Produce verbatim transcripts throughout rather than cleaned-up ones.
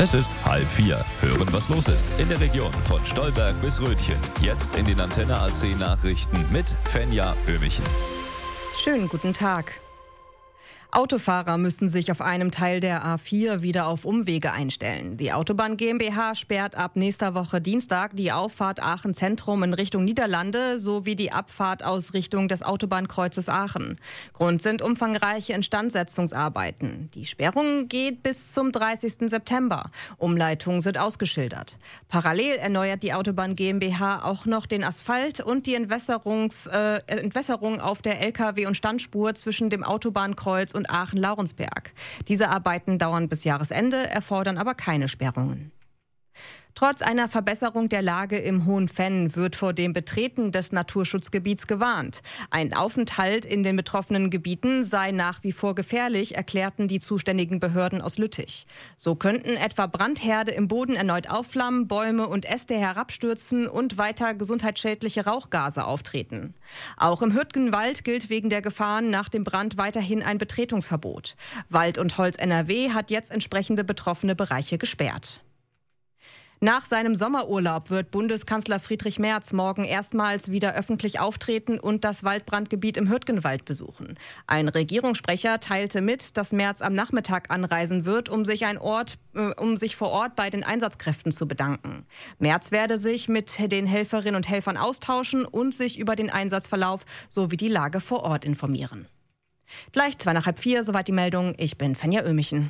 Es ist halb vier. Hören, was los ist in der Region von Stolberg bis Rötchen. Jetzt in den Antenne A C Nachrichten mit Fenja Ömichen. Schönen guten Tag. Autofahrer müssen sich auf einem Teil der A vier wieder auf Umwege einstellen. Die Autobahn GmbH sperrt ab nächster Woche Dienstag die Auffahrt Aachen Zentrum in Richtung Niederlande sowie die Abfahrt aus Richtung des Autobahnkreuzes Aachen. Grund sind umfangreiche Instandsetzungsarbeiten. Die Sperrung geht bis zum dreißigsten September. Umleitungen sind ausgeschildert. Parallel erneuert die Autobahn GmbH auch noch den Asphalt und die Entwässerungs, äh, Entwässerung auf der L K W- und Standspur zwischen dem Autobahnkreuz und Aachen-Laurensberg. Diese Arbeiten dauern bis Jahresende, erfordern aber keine Sperrungen. Trotz einer Verbesserung der Lage im Hohen Venn wird vor dem Betreten des Naturschutzgebiets gewarnt. Ein Aufenthalt in den betroffenen Gebieten sei nach wie vor gefährlich, erklärten die zuständigen Behörden aus Lüttich. So könnten etwa Brandherde im Boden erneut aufflammen, Bäume und Äste herabstürzen und weiter gesundheitsschädliche Rauchgase auftreten. Auch im Hürtgenwald gilt wegen der Gefahren nach dem Brand weiterhin ein Betretungsverbot. Wald und Holz N R W hat jetzt entsprechende betroffene Bereiche gesperrt. Nach seinem Sommerurlaub wird Bundeskanzler Friedrich Merz morgen erstmals wieder öffentlich auftreten und das Waldbrandgebiet im Hürtgenwald besuchen. Ein Regierungssprecher teilte mit, dass Merz am Nachmittag anreisen wird, um sich, ein Ort, äh, um sich vor Ort bei den Einsatzkräften zu bedanken. Merz werde sich mit den Helferinnen und Helfern austauschen und sich über den Einsatzverlauf sowie die Lage vor Ort informieren. Gleich zwei nach halb vier, soweit die Meldung. Ich bin Fenja Ömichen.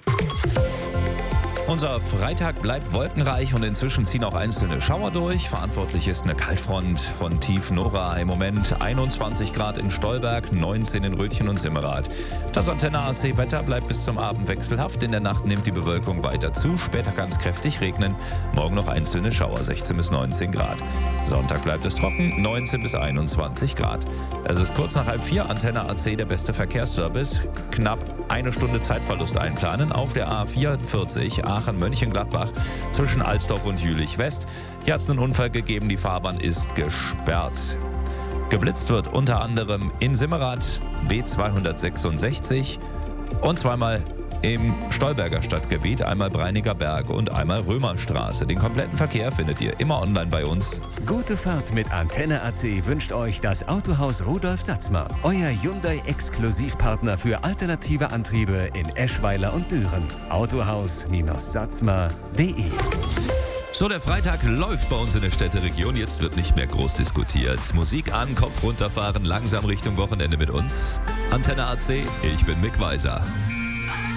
Unser Freitag bleibt wolkenreich und inzwischen ziehen auch einzelne Schauer durch. Verantwortlich ist eine Kaltfront von tief Nora. Im Moment einundzwanzig Grad in Stolberg, neunzehn in Rötchen und Simmerath. Das Antenne A C Wetter bleibt bis zum Abend wechselhaft. In der Nacht nimmt die Bewölkung weiter zu. Später kann es kräftig regnen. Morgen noch einzelne Schauer, sechzehn bis neunzehn Grad. Sonntag bleibt es trocken, neunzehn bis einundzwanzig Grad. Es ist kurz nach halb vier. Antenne A C, der beste Verkehrsservice. Knapp eine Stunde Zeitverlust einplanen auf der A vierundvierzig Aachen-Mönchengladbach zwischen Alsdorf und Jülich-West. Hier hat es einen Unfall gegeben, die Fahrbahn ist gesperrt. Geblitzt wird unter anderem in Simmerath B zweihundertsechsundsechzig und zweimal im Stolberger Stadtgebiet, einmal Breiniger Berg und einmal Römerstraße. Den kompletten Verkehr findet ihr immer online bei uns. Gute Fahrt mit Antenne A C wünscht euch das Autohaus Rudolf Satzmer, euer Hyundai-Exklusivpartner für alternative Antriebe in Eschweiler und Düren. Autohaus Satzmer punkt de. So, der Freitag läuft bei uns in der Städteregion. Jetzt wird nicht mehr groß diskutiert. Musik an, Kopf runterfahren, langsam Richtung Wochenende mit uns. Antenne A C, ich bin Mick Weiser.